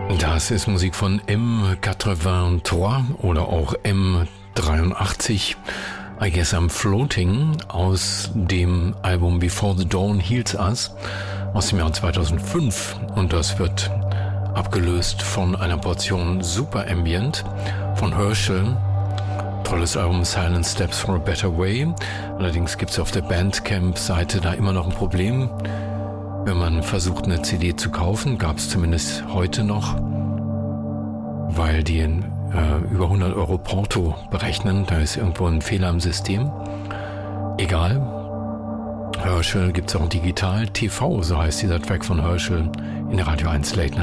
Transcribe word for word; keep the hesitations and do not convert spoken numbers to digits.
Das ist Musik von M dreiundachtzig oder auch M dreiundachtzig. I Guess I'm Floating aus dem Album Before the Dawn Heals Us aus dem Jahr zweitausendfünf. Und das wird abgelöst von einer Portion Super Ambient von Herschel. Tolles Album Silent Steps for a Better Way. Allerdings gibt es auf der Bandcamp-Seite da immer noch ein Problem. Wenn man versucht, eine C D zu kaufen, gab es zumindest heute noch, weil die äh, über hundert Euro Porto berechnen. Da ist irgendwo ein Fehler im System. Egal. Herschel gibt es auch digital. T V, so heißt dieser Track von Herschel in der Radio eins Late Night.